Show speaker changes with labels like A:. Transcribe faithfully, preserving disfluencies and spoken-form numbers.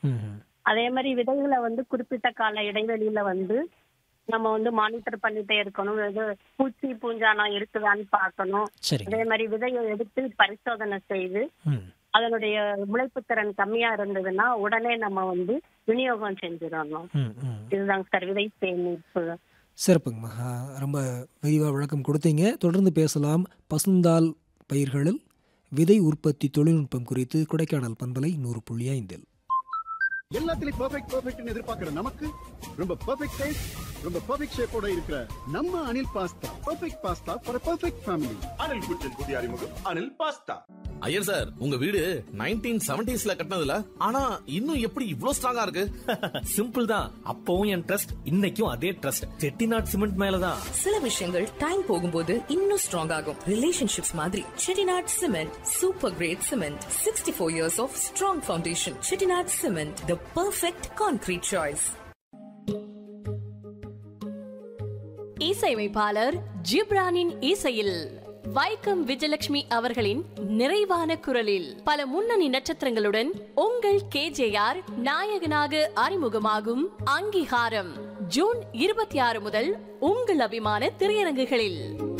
A: ம்ஹும்.
B: அதே மாதிரி விதைகளை வந்து குறிப்பிட்ட கால இடைவெளியில வந்து நம்ம வந்து மானிட்டர் பண்ணிட்டே இருக்கணும். இது பூச்சி பூஞ்சானம் இருக்குதான்னு பார்க்கணும்.
A: சரிங்க.
B: அதே மாதிரி விதையை எடுத்து பரிசோதனை செய்து
A: ம்.
B: அதனுடைய முளைப்பு திறன் கம்மியா இருந்ததுன்னா உடனே நம்ம வந்து விநியோகம் செஞ்சிடணும்.
A: ம், ம்.
B: இதுதாங்க சார் விதை சேமிப்பு.
A: சிறப்புங்கம்மா. ஆ, ரொம்ப விரிவாக விளக்கம் கொடுத்தீங்க. தொடர்ந்து பேசலாம். பசுந்தாள் பயிர்களில் விதை உற்பத்தி தொழில்நுட்பம் குறித்து கொடைக்கானல் பண்பலை நூறு புள்ளி ஐந்தில்.
C: எல்லாத்துலயும் பெர்ஃபெக்ட் பெர்ஃபெக்ட்னு எதிர்பார்க்கிற நமக்கு ரொம்ப பெர்ஃபெக்ட் டேஸ்ட், ரொம்ப பெர்ஃபெக்ட் ஷேப்போட இருக்கிற நம்ம Anil pasta perfect pasta for perfect family.
D: Anil குச்சின் புதிய அறிமுகம் அனில் பாஸ்தா.
E: ஐயர் சார், உங்க வீடு நைன்டீன் செவன்டீஸ்ல கட்டினதுல ஆனா இன்னும் எப்படி இவ்ளோ ஸ்ட்ராங்கா இருக்கு?
F: சிம்பிள் தான். அப்பவும் என் ட்ரஸ்ட், இன்னைக்கும் அதே ட்ரஸ்ட். செட்டிநாட் சிமெண்ட் மேலதான்.
G: சில விஷயங்கள் டைம் போகும்போது இன்னும் ஸ்ட்ராங் ஆகும். ரிலேஷன்ஷிப்ஸ் மாதிரி Chettinad cement super great cement. Sixty four years of strong foundation. Chettinad cement, the perfect concrete choice.
H: இசையமைப்பாளர் ஜிப்ரானின் இசையில் வைக்கம் விஜயலட்சுமி அவர்களின் நிறைவான குரலில் பல முன்னணி நட்சத்திரங்களுடன் உங்கள் கேஜேஆர் நாயகனாக அறிமுகமாகும் அங்கீகாரம் ஜூன் இருபத்தி ஆறு முதல் உங்கள் அபிமான திரையரங்குகளில்.